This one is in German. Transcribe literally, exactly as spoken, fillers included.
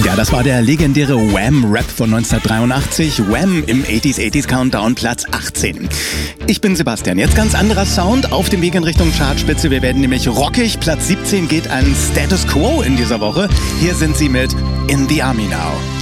Ja, das war der legendäre Wham-Rap von neunzehnhundertdreiundachtzig. Wham im achtziger achtziger Countdown, Platz achtzehn. Ich bin Sebastian. Jetzt ganz anderer Sound auf dem Weg in Richtung Chartspitze. Wir werden nämlich rockig. Platz siebzehn geht an Status Quo in dieser Woche. Hier sind sie mit In the Army Now.